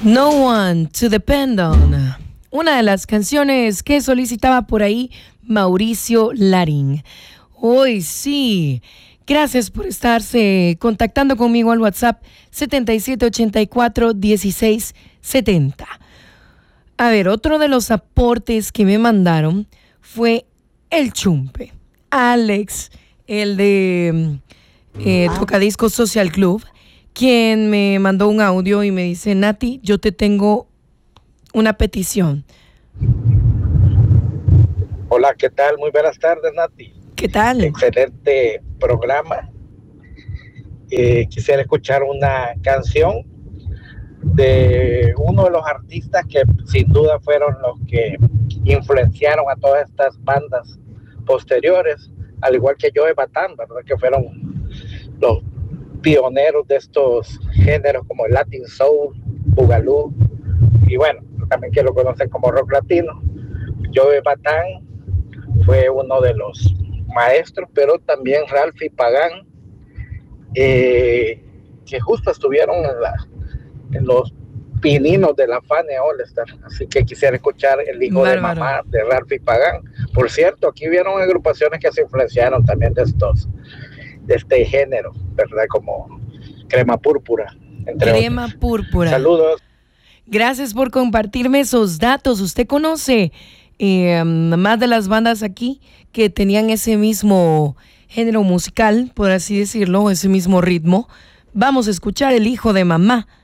No One to Depend On, una de las canciones que solicitaba por ahí Mauricio Larín. Hoy sí, gracias por estarse contactando conmigo al WhatsApp 7784-1670. A ver, otro de los aportes que me mandaron fue el Chumpe. Alex, el de Tocadiscos Social Club, quien me mandó un audio y me dice: Nati, yo te tengo una petición. Hola, ¿qué tal? Muy buenas tardes, Nati. ¿Qué tal? Excelente programa. Quisiera escuchar una canción de uno de los artistas que sin duda fueron los que influenciaron a todas estas bandas posteriores, al igual que Joe Batán, ¿verdad? Que fueron los pioneros de estos géneros como el Latin Soul, Boogaloo, y bueno, también que lo conocen como rock latino. Joe Batán fue uno de los maestros, pero también Ralphie Pagán, que justo estuvieron en los pininos de la Fania All Star. Así que quisiera escuchar El hijo de mamá de Ralphie Pagán. Por cierto, aquí vieron agrupaciones que se influenciaron también de este género, ¿verdad? Como Crema Púrpura, entre Crema otros. Púrpura. Saludos. Gracias por compartirme esos datos. ¿Usted conoce más de las bandas aquí que tenían ese mismo género musical, por así decirlo, ese mismo ritmo? Vamos a escuchar El hijo de mamá